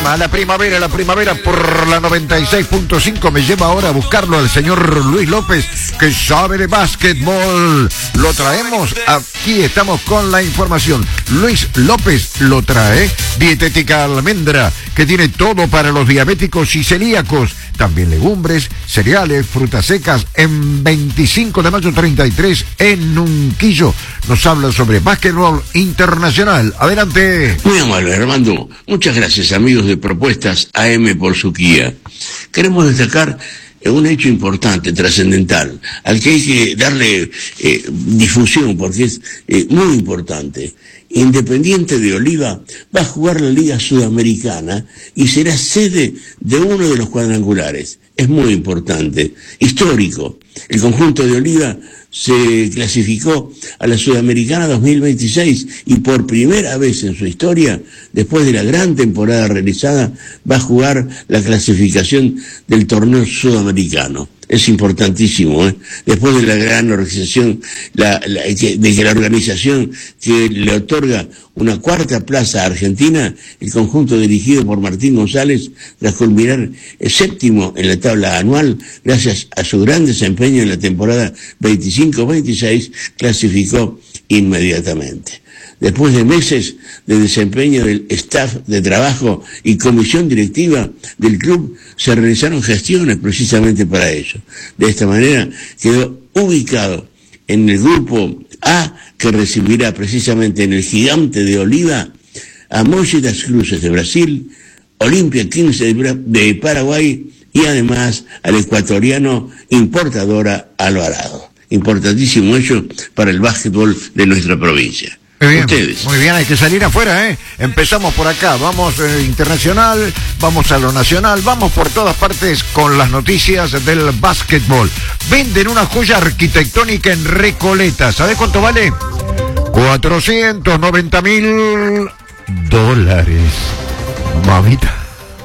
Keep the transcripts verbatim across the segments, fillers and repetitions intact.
prima, la primavera, la primavera por la noventa y seis punto cinco me lleva ahora a buscarlo al señor Luis López, que sabe de básquetbol. Lo traemos, aquí estamos con la información. Luis López lo trae. Dietética Almendra, que tiene todo para los diabéticos y celíacos. También legumbres, cereales, frutas secas, en veinticinco de mayo treinta y tres, en Unquillo. Nos habla sobre básquetbol internacional. Adelante. Muy amable, Armando. Muchas gracias, amigos de Propuestas A M por su guía. Queremos destacar un hecho importante, trascendental, al que hay que darle eh, difusión porque es eh, muy importante. Independiente de Oliva va a jugar la Liga Sudamericana y será sede de uno de los cuadrangulares. Es muy importante, histórico. El conjunto de Oliva se clasificó a la Sudamericana dos mil veintiséis y por primera vez en su historia, después de la gran temporada realizada, va a jugar la clasificación del torneo sudamericano. Es importantísimo, ¿eh? Después de la gran organización, la, la, de que la organización que le otorga una cuarta plaza a Argentina, el conjunto dirigido por Martín González, tras culminar el séptimo en la tabla anual, gracias a su gran desempeño en la temporada veinticinco veintiséis, clasificó inmediatamente. Después de meses de desempeño del staff de trabajo y comisión directiva del club, se realizaron gestiones precisamente para ello. De esta manera quedó ubicado en el grupo A, que recibirá precisamente en el Gigante de Oliva a Mogi das Cruzes de Brasil, Olimpia quince de Paraguay y además al ecuatoriano Importadora Alvarado. Importantísimo ello para el básquetbol de nuestra provincia. Muy bien, Ustedes. muy bien, hay que salir afuera, ¿eh? Empezamos por acá, vamos eh, internacional, vamos a lo nacional, vamos por todas partes con las noticias del básquetbol. Venden una joya arquitectónica en Recoleta, ¿sabes cuánto vale? cuatrocientos noventa mil dólares. Mamita,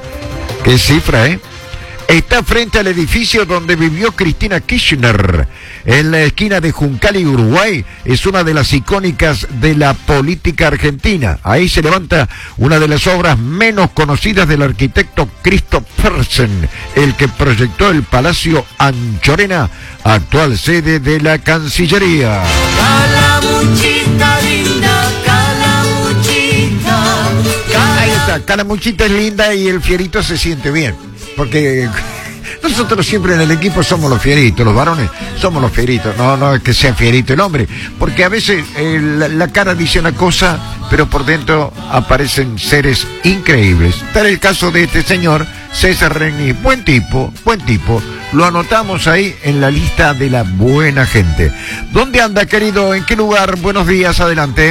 qué cifra, ¿eh? Está frente al edificio donde vivió Cristina Kirchner, en la esquina de Juncal y Uruguay. Es una de las icónicas de la política argentina. Ahí se levanta una de las obras menos conocidas del arquitecto Christophersen, el que proyectó el Palacio Anchorena, actual sede de la Cancillería. Calamuchita linda, Calamuchita, Calamuchita. Ahí está, Calamuchita es linda y el fierito se siente bien. Porque nosotros siempre en el equipo somos los fieritos, los varones somos los fieritos, no, no es que sea fierito el hombre, porque a veces eh, la, la cara dice una cosa, pero por dentro aparecen seres increíbles. Tal el caso de este señor, César Regni, buen tipo, buen tipo, lo anotamos ahí en la lista de la buena gente. ¿Dónde anda, querido? ¿En qué lugar? Buenos días, adelante.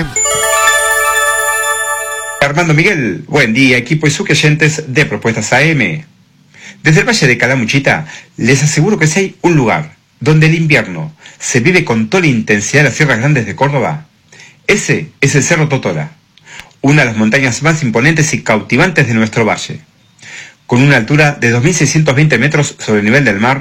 Armando Miguel, buen día, equipo y sus oyentes de Propuestas A M. Desde el Valle de Calamuchita, les aseguro que si hay un lugar donde el invierno se vive con toda la intensidad de las Sierras Grandes de Córdoba, ese es el Cerro Totora, una de las montañas más imponentes y cautivantes de nuestro valle. Con una altura de dos mil seiscientos veinte metros sobre el nivel del mar,